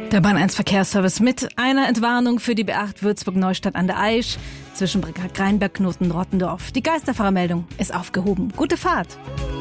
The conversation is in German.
Der Bahn 1 Verkehrsservice mit einer Entwarnung für die B8 Würzburg-Neustadt an der Aisch zwischen Greinberg, Knoten, Rottendorf. Die Geisterfahrermeldung ist aufgehoben. Gute Fahrt!